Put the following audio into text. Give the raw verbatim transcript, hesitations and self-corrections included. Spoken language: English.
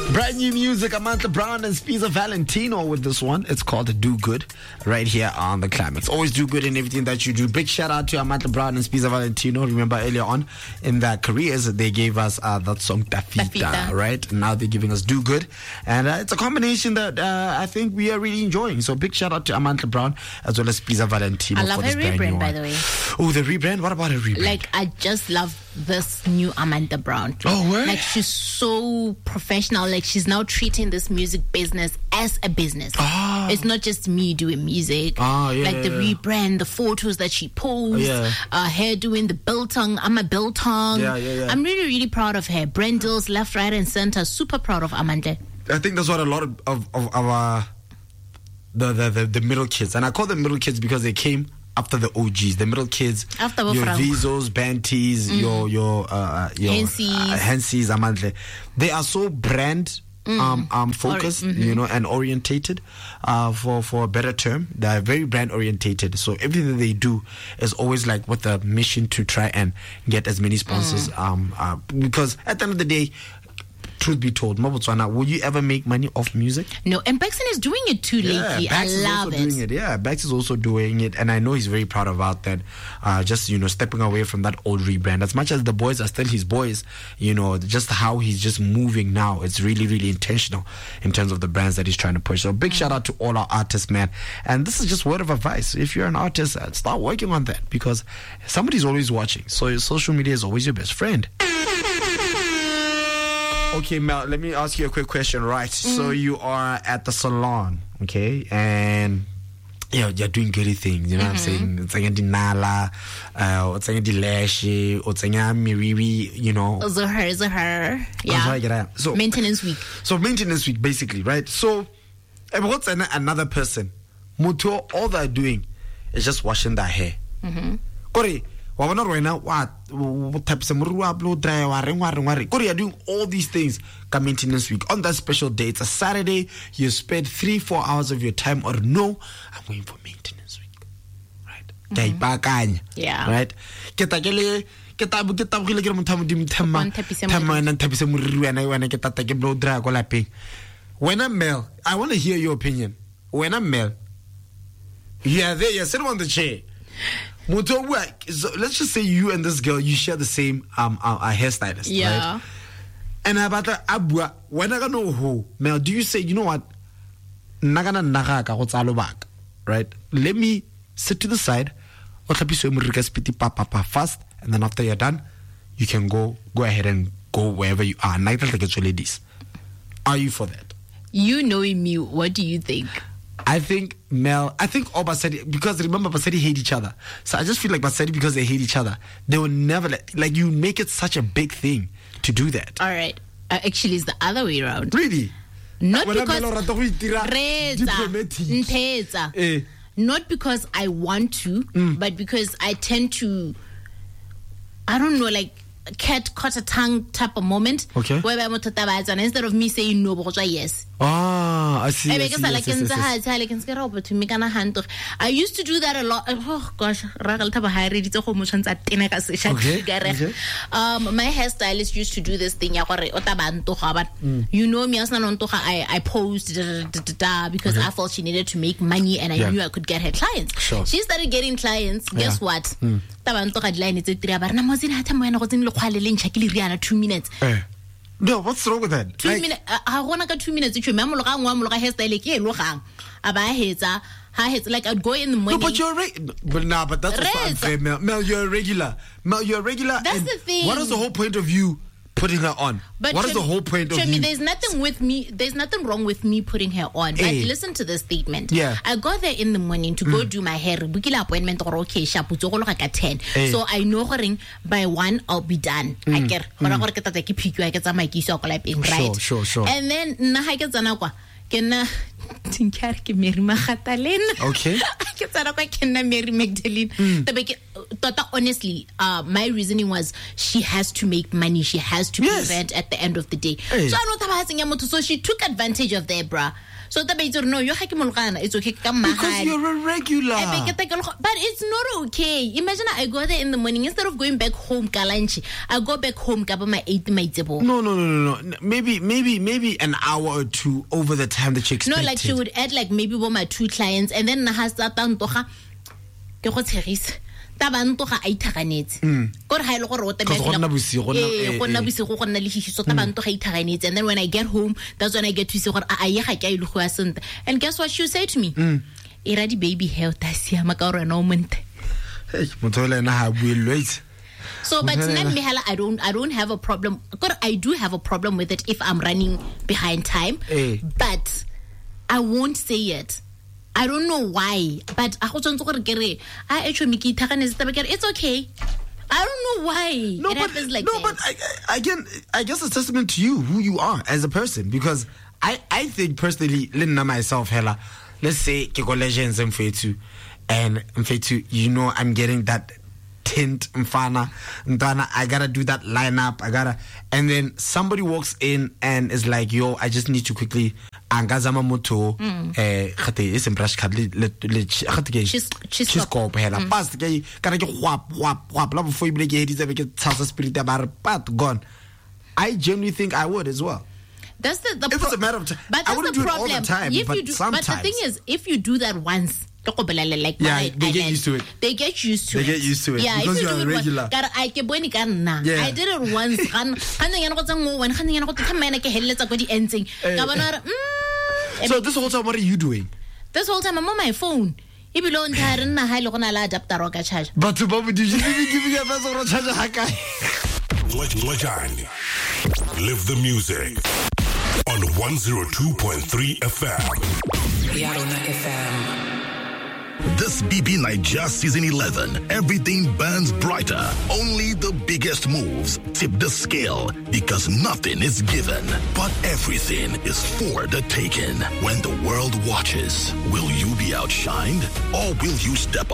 Brand new music, Amantha Brown and Spiza Valentino with this one. It's called Do Good, right here on the Climax. Always do good in everything that you do. Big shout out to Amantha Brown and Spiza Valentino. Remember earlier on in their careers, they gave us uh, that song Tafita, Tafita, right? Now they're giving us Do Good. And uh, it's a combination that uh, I think we are really enjoying. So big shout out to Amantha Brown as well as Spiza Valentino. I love for her this brand rebrand, new by one. the way. Oh, the rebrand? What about a rebrand? Like, I just love this new Amantha Brown. Oh, what? Like, she's so professional. Like, she's now treating this music business as a business. Oh. It's not just me doing music. Oh, yeah, like the yeah. rebrand, the photos that she posts, yeah. uh, her doing the biltong. I'm a biltong. Yeah, yeah, yeah. I'm really, really proud of her. Brand deals left, right, and center. Super proud of Amantha. I think that's what a lot of, of, of our the, the, the, the middle kids, and I call them middle kids because they came after the O Gs, the middle kids, after your Frank. Vizos, Banties, mm. your your uh, your Hensies, uh, Hensies, Amantha. They are so brand mm. um, um focused, mm-hmm. you know, and orientated. Uh, for for a better term, they are very brand orientated. So everything they do is always like with a mission to try and get as many sponsors. Mm. Um, uh, because at the end of the day, truth be told, Mabotswana, will you ever make money off music? No, and Baxton is doing it too yeah, lately. Bax I is love also it. Doing it. Yeah, Bax is also doing it, and I know he's very proud about that. Uh, just, you know, stepping away from that old rebrand. As much as the boys are still his boys, you know, just how he's just moving now, it's really, really intentional in terms of the brands that he's trying to push. So big mm. shout out to all our artists, man. And this is just word of advice. If you're an artist, uh, start working on that, because somebody's always watching. So your social media is always your best friend. Okay, Mel, let me ask you a quick question, right? Mm. So you are at the salon, okay? And you know, you're doing goody things, you know mm-hmm. what I'm saying? It's like a dinala, uh, it's like a dilashi, it's like a miriwi, you know. Zuhur, Zuhur. Yeah. So, maintenance week. So maintenance week, basically, right? So, what's an, another person? Muto, all they're doing is just washing their hair. Mm-hmm. Kore, what type of upload dry? You're doing all these things come maintenance week. On that special day, it's a Saturday, you spend three, four hours of your time, or no, I'm going for maintenance week. Right? Mm-hmm. Yeah. Right? When I'm male, I want to hear your opinion. When I'm male, you're there, you're sitting on the chair. So let's just say you and this girl, you share the same um uh, uh, hairstylist, yeah. right? And about the abua, when I know who, Mel, do you say, you know what? Nagana nagaka go tsalo baka, right? Let me sit to the side, o tlapiso mo rika spiti pa pa pa fast, and then after you're done, you can go go ahead and go wherever you are. Night like it's ladies. Are you for that? You knowing me, what do you think? I think Mel, I think all Basedi, because remember Basedi hate each other. So I just feel like Basedi, because they hate each other, they will never let, like, you make it such a big thing to do that. All right. Uh, actually, it's the other way around. Really? Not when because Reza, eh. Not because I want to, mm. but because I tend to, I don't know, like, cat caught a tongue type of moment. Okay. Where I'm instead of me saying no, but yes. Ah, I see. I, see, yes, yes, yes, yes. I used to do that a lot. Oh gosh, okay. Okay. Um, my hairstylist used to do this thing. Mm. You know me, I I posed da, da, da, da, because okay. I felt she needed to make money, and I yeah. knew I could get her clients. Sure. She started getting clients. Yeah. Guess what? Mm. Two minutes. Eh. No, what's wrong with that? Two like, minutes. I want to two minutes. You remember, I'm going to hairstyle. Like I'd go in the morning. No, but you're re- but nah, but that's also unfair, Mel. Mel, you're a regular. Mel, you're a regular. That's the thing. What is the whole point of you putting her on? But what Chemi, is the whole point of Chemi, you? There's nothing with me. There's nothing wrong with me putting her on. But hey. Listen to this statement. Yeah. I got there in the morning to mm. go do my hair. Bukila appointment or okay, sharp. At ten. Hey. So I know by one I'll be done. Mm. I get. Mm. Right. Sure, sure, sure. And then na I get zanakwa. Can confusing ke re ke Mary Magdalene. Okay. Ke tsara kwa ke nna Mary Magdalene. Tabe ke tota honestly, uh, my reasoning was she has to make money, she has to Yes. pay rent at the end of the day. Hey. So I know taba tsenya motho, so she took advantage of that, bruh. So tabe itse no yo ga ke mologana it's okay ka Because mahali. you're a regular. But it's not okay. Imagine I go there in the morning instead of going back home ka lunch, I go back home ka ba my eight my table. No, no, no, no, no. Maybe, maybe, maybe an hour or two over the time that you expected. No, like she would add like maybe with my two clients, and then ha sa tantoga ke go tshegisa taba ntoga a ithaganetse gore ha ile gore o Because go nna bosigo, go nna- eh go nna bosigo go nna le hihiso taba ntoga ithaganetse, and then when I get home that's when I get to see gore a ye ga ke a ile go a senta. And guess what she would say to me? Era di baby hair ta siama ka gore na o monte. Hey, motho le ena ha bue wait. So, but Okay. then Mihala, I don't, I don't have a problem. God, I do have a problem with it if I'm running behind time, Eh. but I won't say it. I don't know why, but I I actually it's okay. I don't know why No, it but happens like no, that. but I, I, again, I guess it's testament to you, who you are as a person. Because I, I think personally, Linda myself, hella, let's say Kiko Legends and Fetu, and Fetu, you know, I'm getting that tint, mfana, mfana, I gotta do that lineup, I gotta, and then somebody walks in and is like, yo, I just need to quickly, angazama moto, eh, khate is brush card, le, le, le, khate ke, Cheese- cheese cheese stop. kopo hela, past ke, kana ke whap, whap, whap, la before you break your head, is a bit salsa spirit about but gone. I genuinely think I would as well. That's the, the If it's a matter of time, but I that's wouldn't the do it all the problem. time, If but you do, sometimes. But the thing is, if you do that once, like Yeah, I- they I get had- used to it. They get used to They it. get used to it, Yeah, because if you you're do a it regular. Once, Kara, I ke bone ka nna. Yeah. I did it once. Gan gan yana go tsang one, gan yana go tsamena ke helletsa go di entseng. Ka bona re, mm, So this whole time, what are you doing? this whole time I'm on my phone. Ibile o ntha re nna ha ile go na la adapter o ka charge. But to Bobby, did you even give me a person to charge a hakai? Lajani. Live the music on one oh two point three F M. Yarona F M. This B B Niger Season eleven, everything burns brighter. Only the biggest moves tip the scale because nothing is given, but everything is for the taking. When the world watches, will you be outshined or will you step